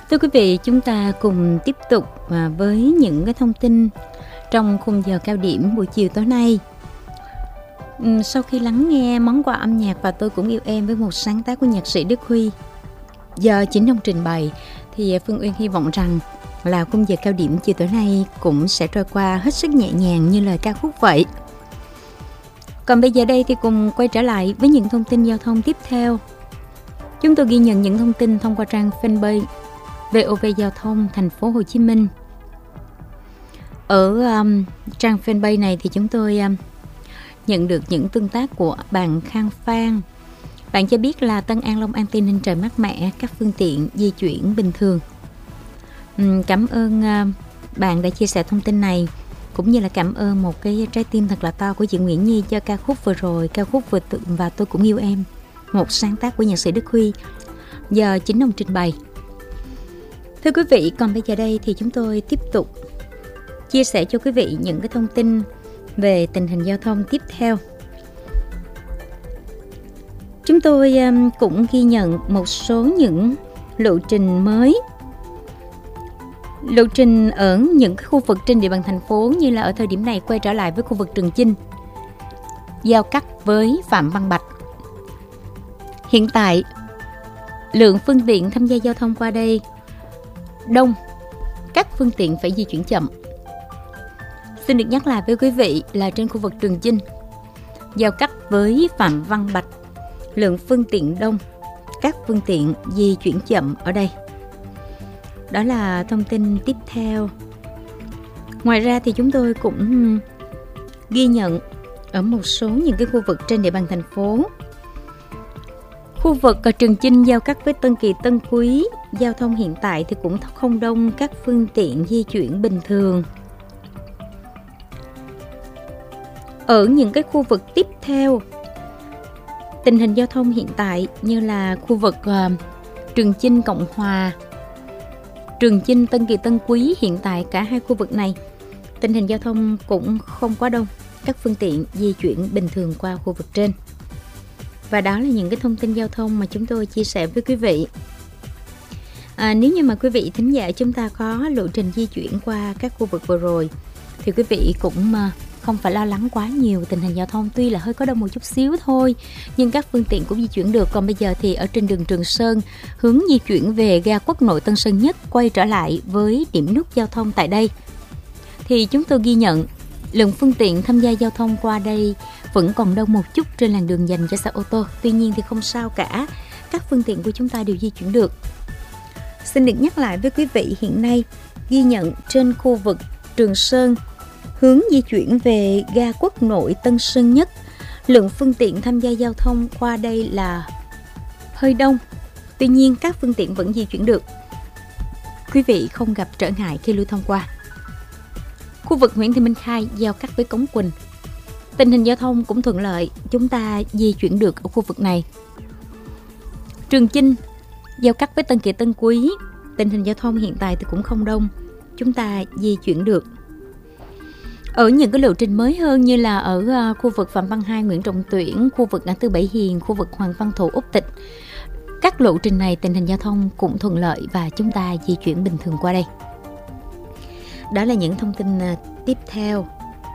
Thưa quý vị, chúng ta cùng tiếp tục với những cái thông tin trong khung giờ cao điểm buổi chiều tối nay. Sau khi lắng nghe món quà âm nhạc Và Tôi Cũng Yêu Em với một sáng tác của nhạc sĩ Đức Huy do chính ông trình bày, thì Phương Uyên hy vọng rằng là khung giờ cao điểm chiều tối nay cũng sẽ trôi qua hết sức nhẹ nhàng như lời ca khúc vậy. Còn bây giờ đây thì cùng quay trở lại với những thông tin giao thông tiếp theo. Chúng tôi ghi nhận những thông tin thông qua trang fanpage VOV Giao thông Thành phố Hồ Chí Minh. Ở trang fanpage này thì chúng tôi nhận được những tương tác của bạn Khang Phan. Bạn cho biết là Tân An Long An Tây Ninh trời mát mẻ, các phương tiện di chuyển bình thường. Cảm ơn bạn đã chia sẻ thông tin này, cũng như là cảm ơn một cái trái tim thật là to của chị Nguyễn Nhi cho ca khúc vừa rồi, ca khúc Và Tôi Cũng Yêu Em, một sáng tác của nhạc sĩ Đức Huy do chính ông trình bày. Thưa quý vị, còn bây giờ đây thì chúng tôi tiếp tục chia sẻ cho quý vị những cái thông tin về tình hình giao thông tiếp theo. Chúng tôi cũng ghi nhận một số những lộ trình mới. Lộ trình ở những cái khu vực trên địa bàn thành phố, như là ở thời điểm này quay trở lại với khu vực Trường Chinh, giao cắt với Phạm Văn Bạch. Hiện tại, lượng phương tiện tham gia giao thông qua đây đông, các phương tiện phải di chuyển chậm. Xin được nhắc lại với quý vị là trên khu vực Trường Chinh, giao cắt với Phạm Văn Bạch, lượng phương tiện đông, các phương tiện di chuyển chậm ở đây. Đó là thông tin tiếp theo. Ngoài ra thì chúng tôi cũng ghi nhận ở một số những cái khu vực trên địa bàn thành phố. Khu vực Trường Chinh giao cắt với Tân Kỳ Tân Quý, giao thông hiện tại thì cũng không đông, các phương tiện di chuyển bình thường. Ở những cái khu vực tiếp theo, tình hình giao thông hiện tại như là khu vực Trường Chinh Cộng Hòa, Trường Chinh Tân Kỳ Tân Quý, hiện tại cả hai khu vực này tình hình giao thông cũng không quá đông, các phương tiện di chuyển bình thường qua khu vực trên. Và đó là những cái thông tin giao thông mà chúng tôi chia sẻ với quý vị. Nếu như mà quý vị thính giả chúng ta có lộ trình di chuyển qua các khu vực vừa rồi thì quý vị cũng không phải lo lắng quá nhiều tình hình giao thông, tuy là hơi có đông một chút xíu thôi, nhưng các phương tiện cũng di chuyển được. Còn bây giờ thì ở trên đường Trường Sơn, hướng di chuyển về ga Quốc Nội Tân Sơn Nhất, quay trở lại với điểm nút giao thông tại đây, thì chúng tôi ghi nhận lượng phương tiện tham gia giao thông qua đây vẫn còn đông một chút trên làn đường dành cho xe ô tô. Tuy nhiên thì không sao cả, các phương tiện của chúng ta đều di chuyển được. Xin được nhắc lại với quý vị, hiện nay ghi nhận trên khu vực Trường Sơn, hướng di chuyển về ga Quốc Nội Tân Sơn Nhất, lượng phương tiện tham gia giao thông qua đây là hơi đông. Tuy nhiên các phương tiện vẫn di chuyển được, quý vị không gặp trở ngại khi lưu thông qua. Khu vực Nguyễn Thị Minh Khai giao cắt với Cống Quỳnh, tình hình giao thông cũng thuận lợi, chúng ta di chuyển được ở khu vực này. Trường Chinh giao cắt với Tân Kỳ Tân Quý, tình hình giao thông hiện tại thì cũng không đông, chúng ta di chuyển được. Ở những cái lộ trình mới hơn như là ở khu vực Phạm Văn Hai, Nguyễn Trọng Tuyển, khu vực ngã tư Bảy Hiền, khu vực Hoàng Văn Thụ, Úc Tịch, các lộ trình này tình hình giao thông cũng thuận lợi và chúng ta di chuyển bình thường qua đây. Đó là những thông tin tiếp theo.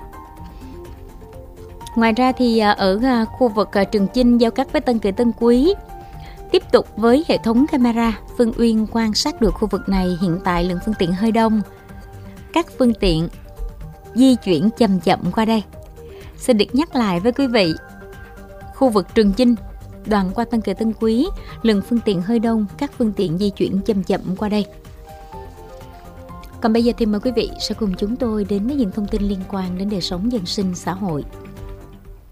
Ngoài ra thì ở khu vực Trường Chinh giao cắt với Tân Kỳ Tân Quý, tiếp tục với hệ thống camera, Phương Uyên quan sát được khu vực này hiện tại lượng phương tiện hơi đông, các phương tiện di chuyển chậm chậm qua đây. Xin được nhắc lại với quý vị, khu vực Trường Chinh đoạn qua Tân Kỳ Tân Quý, lượng phương tiện hơi đông, các phương tiện di chuyển chậm chậm qua đây. Còn bây giờ thì mời quý vị sẽ cùng chúng tôi đến với những thông tin liên quan đến đời sống dân sinh xã hội.